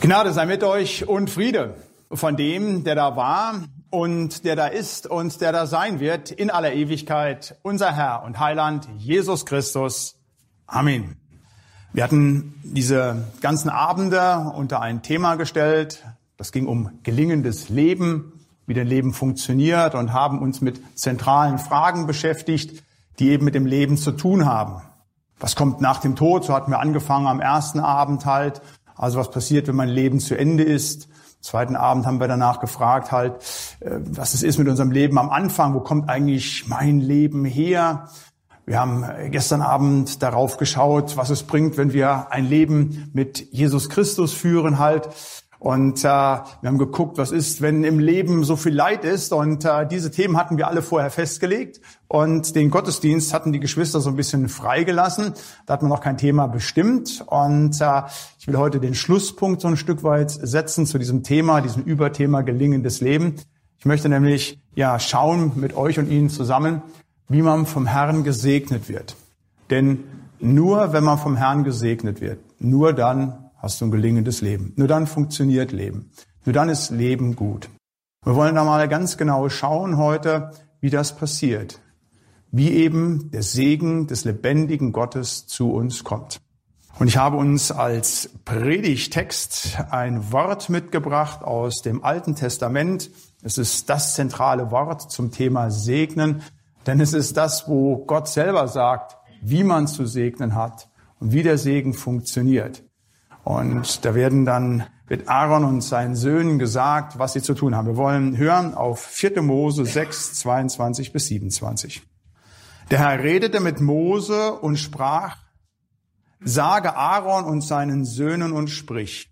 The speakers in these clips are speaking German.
Gnade sei mit euch und Friede von dem, der da war und der da ist und der da sein wird in aller Ewigkeit, unser Herr und Heiland Jesus Christus. Amen. Wir hatten diese ganzen Abende unter ein Thema gestellt. Das ging um gelingendes Leben, wie dein Leben funktioniert, und haben uns mit zentralen Fragen beschäftigt, die eben mit dem Leben zu tun haben. Was kommt nach dem Tod? So hatten wir angefangen am ersten Abend halt. Also was passiert, wenn mein Leben zu Ende ist? Am zweiten Abend haben wir danach gefragt was es ist mit unserem Leben am Anfang. Wo kommt eigentlich mein Leben her? Wir haben gestern Abend darauf geschaut, was es bringt, wenn wir ein Leben mit Jesus Christus führen halt. Und wir haben geguckt, was ist, wenn im Leben so viel Leid ist. Und diese Themen hatten wir alle vorher festgelegt. Und den Gottesdienst hatten die Geschwister so ein bisschen freigelassen. Da hat man noch kein Thema bestimmt. Und ich will heute den Schlusspunkt so ein Stück weit setzen zu diesem Thema, diesem Überthema gelingendes Leben. Ich möchte nämlich schauen mit euch und Ihnen zusammen, wie man vom Herrn gesegnet wird. Denn nur wenn man vom Herrn gesegnet wird, nur dann hast du ein gelingendes Leben. Nur dann funktioniert Leben. Nur dann ist Leben gut. Wir wollen da mal ganz genau schauen heute, wie das passiert. Wie eben der Segen des lebendigen Gottes zu uns kommt. Und ich habe uns als Predigtext ein Wort mitgebracht aus dem Alten Testament. Es ist das zentrale Wort zum Thema Segnen. Denn es ist das, wo Gott selber sagt, wie man zu segnen hat und wie der Segen funktioniert. Und da wird Aaron und seinen Söhnen gesagt, was sie zu tun haben. Wir wollen hören auf 4. Mose 6, 22 bis 27. Der Herr redete mit Mose und sprach, sage Aaron und seinen Söhnen und sprich,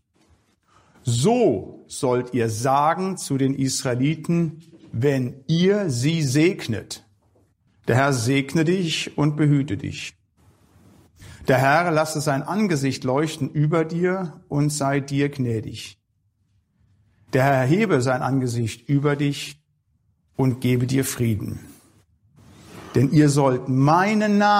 so sollt ihr sagen zu den Israeliten, wenn ihr sie segnet. Der Herr segne dich und behüte dich. Der Herr lasse sein Angesicht leuchten über dir und sei dir gnädig. Der Herr erhebe sein Angesicht über dich und gebe dir Frieden. Denn ihr sollt meinen Namen